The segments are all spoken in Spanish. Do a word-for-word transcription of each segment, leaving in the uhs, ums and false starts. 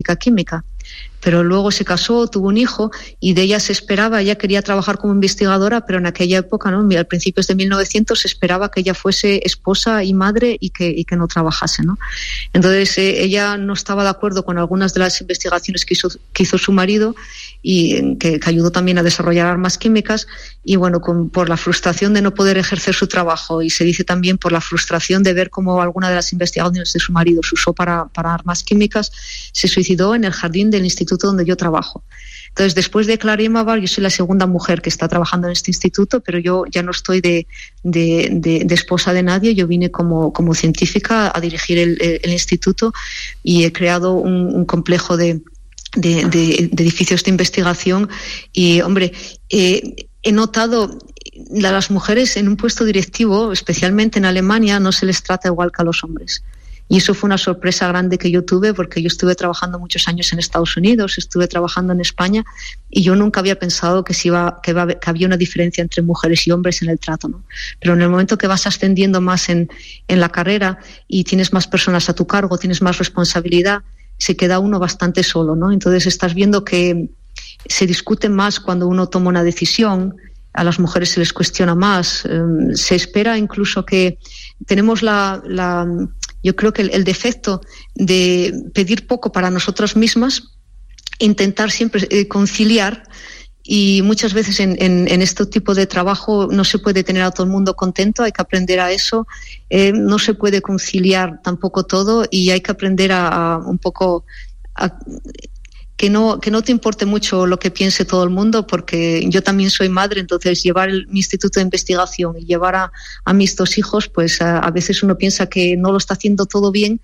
física química. Pero luego se casó, tuvo un hijo y de ella se esperaba, ella quería trabajar como investigadora, pero en aquella época, ¿no? A principios de mil novecientos se esperaba que ella fuese esposa y madre y que, y que no trabajase, ¿no? Entonces eh, ella no estaba de acuerdo con algunas de las investigaciones que hizo, que hizo su marido y que, que ayudó también a desarrollar armas químicas y bueno, con, por la frustración de no poder ejercer su trabajo y se dice también por la frustración de ver cómo alguna de las investigaciones de su marido se usó para, para armas químicas, se suicidó en el jardín del instituto donde yo trabajo. Entonces, después de Clara Immerwahr, yo soy la segunda mujer que está trabajando en este instituto, pero yo ya no estoy de, de, de, de esposa de nadie. Yo vine como, como científica a dirigir el, el instituto y he creado un, un complejo de, de, de, de edificios de investigación. Y, hombre, eh, he notado a las mujeres en un puesto directivo, especialmente en Alemania, no se les trata igual que a los hombres. Y eso fue una sorpresa grande que yo tuve porque yo estuve trabajando muchos años en Estados Unidos, estuve trabajando en España y yo nunca había pensado que, se iba, que, iba, que había una diferencia entre mujeres y hombres en el trato, ¿no? Pero en el momento que vas ascendiendo más en, en la carrera y tienes más personas a tu cargo, tienes más responsabilidad, se queda uno bastante solo, ¿no? Entonces estás viendo que se discute más cuando uno toma una decisión, a las mujeres se les cuestiona más, eh, se espera incluso que tenemos la... la Yo creo que el, el defecto de pedir poco para nosotras mismas, intentar siempre eh, conciliar, y muchas veces en, en, en este tipo de trabajo no se puede tener a todo el mundo contento, hay que aprender a eso, eh, no se puede conciliar tampoco todo y hay que aprender a, a un poco a, que no que no te importe mucho lo que piense todo el mundo, porque yo también soy madre, entonces llevar el, mi instituto de investigación y llevar a, a mis dos hijos, pues a, a veces uno piensa que no lo está haciendo todo bien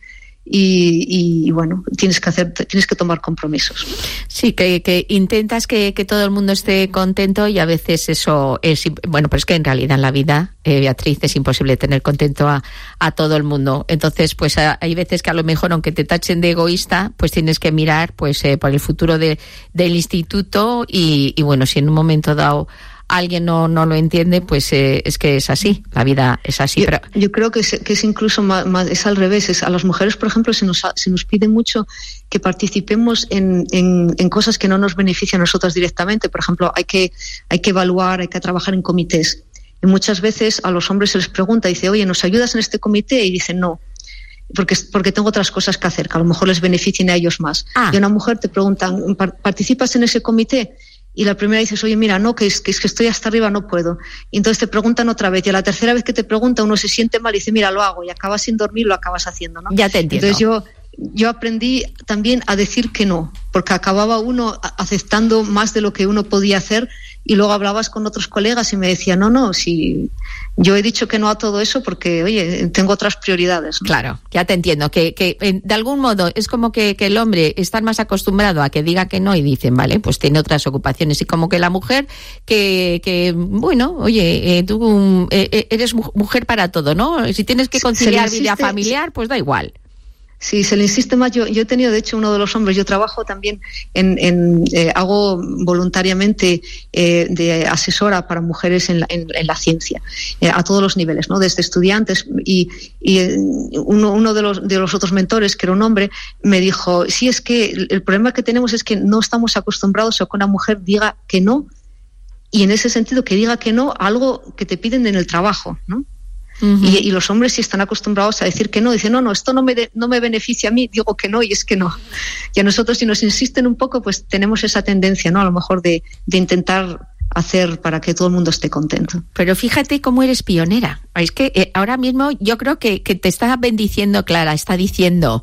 y, y, y bueno, tienes que hacer, tienes que tomar compromisos. Sí, que, que intentas que, que todo el mundo esté contento y a veces eso es, bueno, pero es que en realidad en la vida, eh, Beatriz, es imposible tener contento a, a todo el mundo. Entonces, pues a, hay veces que a lo mejor, aunque te tachen de egoísta, pues tienes que mirar pues eh, por el futuro de, del instituto y, y bueno, si en un momento dado alguien no, no lo entiende, pues eh, es que es así, la vida es así. Yo, pero... yo creo que es, que es incluso más, más, es al revés. Es, a las mujeres, por ejemplo, se nos, se nos pide mucho que participemos en, en, en cosas que no nos benefician a nosotras directamente. Por ejemplo, hay que, hay que evaluar, hay que trabajar en comités. Y muchas veces a los hombres se les pregunta, dice, oye, ¿nos ayudas en este comité? Y dicen, no, porque, porque tengo otras cosas que hacer, que a lo mejor les beneficien a ellos más. Ah. Y a una mujer te preguntan, ¿participas en ese comité? Y la primera dices, oye, mira, no, que es, que es que estoy hasta arriba, no puedo. Y entonces te preguntan otra vez. Y a la tercera vez que te pregunta, uno se siente mal y dice, mira, lo hago. Y acabas sin dormir, lo acabas haciendo, ¿no? Ya te entiendo. Entonces yo, yo aprendí también a decir que no, porque acababa uno aceptando más de lo que uno podía hacer. Y luego hablabas con otros colegas y me decían, no, no, si yo he dicho que no a todo eso porque, oye, tengo otras prioridades, ¿no? Claro, ya te entiendo, que, que de algún modo es como que, que el hombre está más acostumbrado a que diga que no y dicen, vale, pues tiene otras ocupaciones, y como que la mujer que, que bueno, oye, eh, tú eh, eres mujer para todo, ¿no? Si tienes que conciliar vida familiar, pues da igual. Sí, se le insiste más. Yo, yo he tenido, de hecho, uno de los hombres. Yo trabajo también en, en eh, hago voluntariamente eh, de asesora para mujeres en la, en, en la ciencia, eh, a todos los niveles, ¿no? Desde estudiantes y, y eh, uno, uno de los de los otros mentores, que era un hombre, me dijo, sí, es que el, el problema que tenemos es que no estamos acostumbrados a que una mujer diga que no, y en ese sentido que diga que no a algo que te piden en el trabajo, ¿no? Uh-huh. Y, y los hombres, si están acostumbrados a decir que no, dicen, no, no, esto no me, de, no me beneficia a mí, digo que no, y es que no. Y a nosotros, si nos insisten un poco, pues tenemos esa tendencia, ¿no? A lo mejor de, de intentar hacer para que todo el mundo esté contento. Pero fíjate cómo eres pionera. Es que eh, ahora mismo yo creo que, que te está bendiciendo Clara, está diciendo...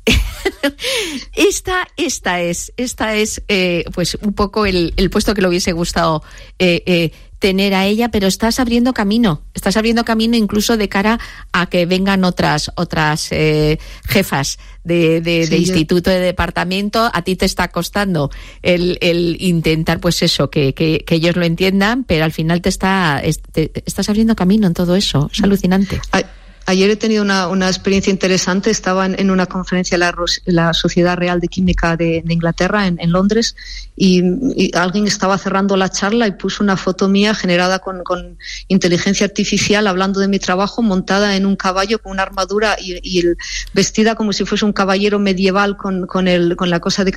esta esta es esta es eh, pues un poco el, el puesto que le hubiese gustado eh, eh, tener a ella, pero estás abriendo camino estás abriendo camino incluso de cara a que vengan otras otras eh, jefas de, de, sí, de instituto, de departamento. A ti te está costando el, el intentar pues eso, que, que, que ellos lo entiendan, pero al final te está te, estás abriendo camino en todo eso. Es alucinante. Ay. Ayer he tenido una, una experiencia interesante. Estaba en, en una conferencia de la, la Sociedad Real de Química de, de Inglaterra, en, en Londres, y, y alguien estaba cerrando la charla y puso una foto mía generada con, con inteligencia artificial, hablando de mi trabajo, montada en un caballo con una armadura y, y el, vestida como si fuese un caballero medieval con, con, el, con la cosa de